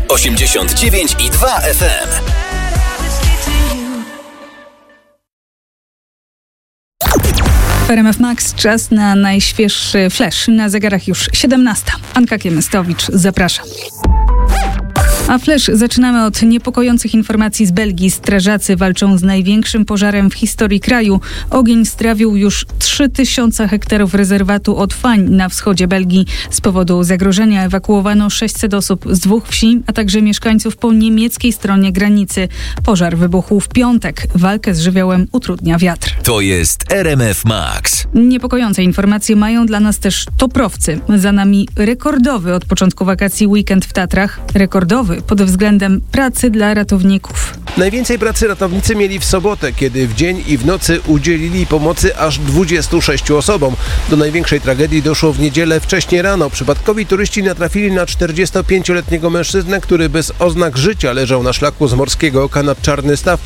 89,2 FM. RMF Max, czas na najświeższy flash. Na zegarach już 17. Anka Kiemystowicz, zapraszam. A flash zaczynamy od niepokojących informacji z Belgii. Strażacy walczą z największym pożarem w historii kraju. Ogień strawił już 3000 hektarów rezerwatu Haute-Fagne na wschodzie Belgii. Z powodu zagrożenia ewakuowano 600 osób z 2 wsi, a także mieszkańców po niemieckiej stronie granicy. Pożar wybuchł w piątek. Walkę z żywiołem utrudnia wiatr. To jest RMF Max. Niepokojące informacje mają dla nas też toprowcy. Za nami rekordowy od początku wakacji weekend w Tatrach. Rekordowy pod względem pracy dla ratowników. Najwięcej pracy ratownicy mieli w sobotę, kiedy w dzień i w nocy udzielili pomocy aż 26 osobom. Do największej tragedii doszło w niedzielę wcześnie rano. Przypadkowi turyści natrafili na 45-letniego mężczyznę, który bez oznak życia leżał na szlaku z Morskiego Oka nad Czarny Staw.